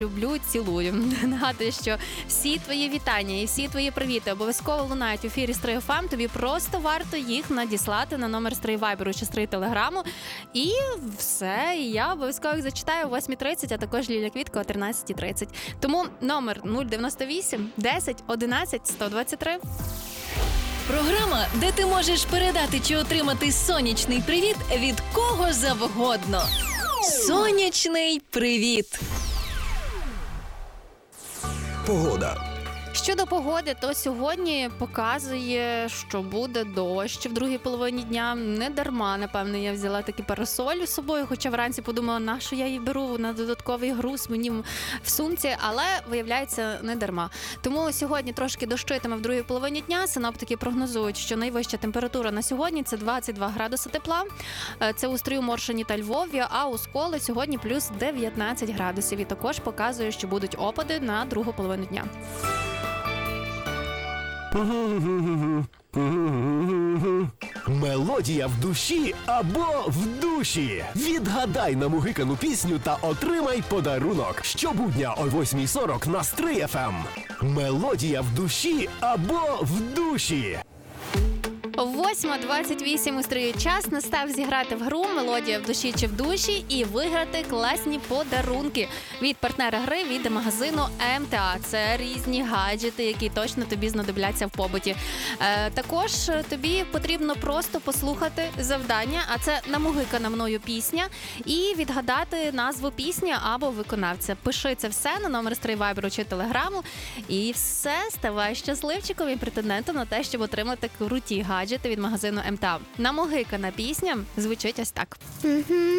Люблю, цілую. Нагадую, що всі твої вітання і всі твої привіти обов'язково лунають в ефірі Стрий ФМ. Тобі просто варто їх надіслати на номер Стрий Вайберу чи Стрий Телеграму. І все, і я обов'язково їх зачитаю о 8:30, а також Ліля Квітко о 13:30. Тому номер 098 10 11 123. Програма, де ти можеш передати чи отримати сонячний привіт від кого завгодно. Сонячний привіт! Погода. Щодо погоди, то сьогодні показує, що буде дощ в другій половині дня. Не дарма, напевно, я взяла такі парасоль з собою, хоча вранці подумала, на що я її беру на додатковий груз мені в сумці, але, виявляється, не дарма. Тому сьогодні трошки дощитиме в другій половині дня. Синоптики прогнозують, що найвища температура на сьогодні – це 22 градуси тепла. Це у Стрию, Моршині та Львові, а у Сколі сьогодні плюс 19 градусів. І також показує, що будуть опади на другу половину дня. Мелодія в душі або в душі. Відгадай намугикану пісню та отримай подарунок. Щобудня о 8:40 на Стрий ФМ. Мелодія в душі або в душі. 8:28 у Стрию. Час настав зіграти в гру «Мелодія в душі чи в душі» і виграти класні подарунки від партнера гри, від магазину МТА. Це різні гаджети, які точно тобі знадобляться в побуті. Також тобі потрібно просто послухати завдання, а це намугикана мною пісня, і відгадати назву пісні або виконавця. Пиши це все на номер Стрий Вайберу чи Телеграму, і все, ставай щасливчиком і претендентом на те, щоб отримати круті гаджети від магазину МТА. Намугикана пісня звучить ось так.